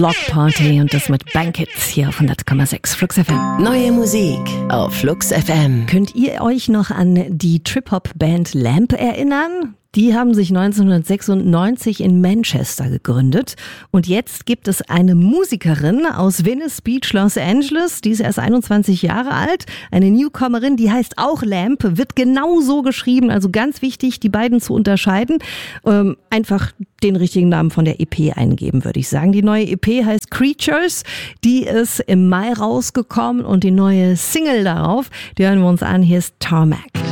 Block Party und das mit Bankits hier auf 100,6 Flux FM. Neue Musik auf Flux FM. Könnt ihr euch noch an die Trip-Hop-Band Lamp erinnern? Die haben sich 1996 in Manchester gegründet und jetzt gibt es eine Musikerin aus Venice Beach, Los Angeles, die ist erst 21 Jahre alt, eine Newcomerin, die heißt auch Lamp, wird genau so geschrieben, also ganz wichtig, die beiden zu unterscheiden, einfach den richtigen Namen von der EP eingeben, würde ich sagen. Die neue EP heißt Creatures, die ist im Mai rausgekommen und die neue Single darauf, die hören wir uns an, hier ist Tarmac.